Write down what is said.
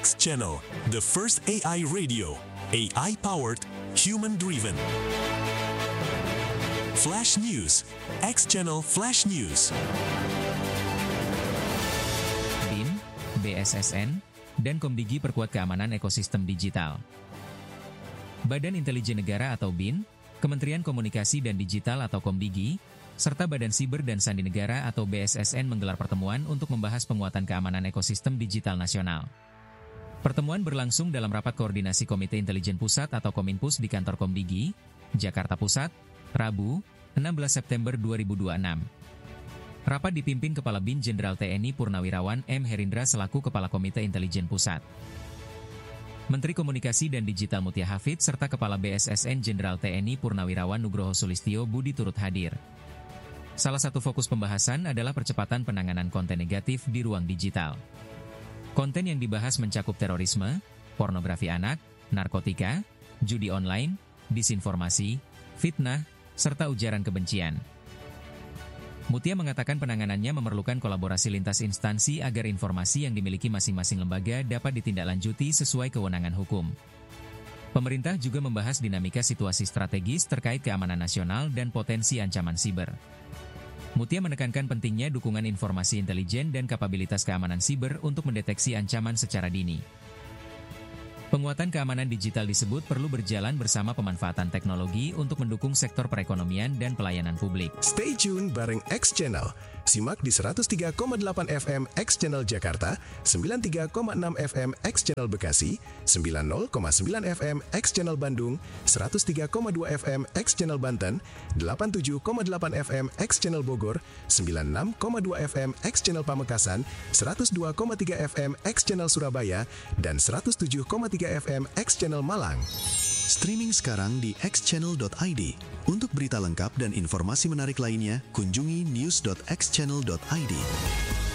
X Channel, the first AI radio, AI-powered, human-driven. Flash News, X Channel Flash News. BIN, BSSN, dan Komdigi perkuat keamanan ekosistem digital. Badan Intelijen Negara atau BIN, Kementerian Komunikasi dan Digital atau Komdigi, serta Badan Siber dan Sandi Negara atau BSSN menggelar pertemuan untuk membahas penguatan keamanan ekosistem digital nasional. Pertemuan berlangsung dalam rapat koordinasi Komite Intelijen Pusat atau Kominpus di kantor Komdigi, Jakarta Pusat, Rabu, 16 September 2026. Rapat dipimpin Kepala BIN Jenderal TNI Purnawirawan M. Herindra selaku Kepala Komite Intelijen Pusat. Menteri Komunikasi dan Digital Mutia Hafid serta Kepala BSSN Jenderal TNI Purnawirawan Nugroho Sulistyo Budi turut hadir. Salah satu fokus pembahasan adalah percepatan penanganan konten negatif di ruang digital. Konten yang dibahas mencakup terorisme, pornografi anak, narkotika, judi online, disinformasi, fitnah, serta ujaran kebencian. Mutia mengatakan penanganannya memerlukan kolaborasi lintas instansi agar informasi yang dimiliki masing-masing lembaga dapat ditindaklanjuti sesuai kewenangan hukum. Pemerintah juga membahas dinamika situasi strategis terkait keamanan nasional dan potensi ancaman siber. Mutia menekankan pentingnya dukungan informasi intelijen dan kapabilitas keamanan siber untuk mendeteksi ancaman secara dini. Penguatan keamanan digital disebut perlu berjalan bersama pemanfaatan teknologi untuk mendukung sektor perekonomian dan pelayanan publik. Stay tune bareng X Channel. Simak di 103,8 FM X Channel Jakarta, 93,6 FM X Channel Bekasi, 90,9 FM X Channel Bandung, 103,2 FM X Channel Banten, 87,8 FM X Channel Bogor, 96,2 FM X Channel Pamekasan, 102,3 FM X Channel Surabaya, dan 107,3 FM X Channel Malang. Streaming sekarang di xchannel.id. Untuk berita lengkap dan informasi menarik lainnya, kunjungi news.xchannel.id.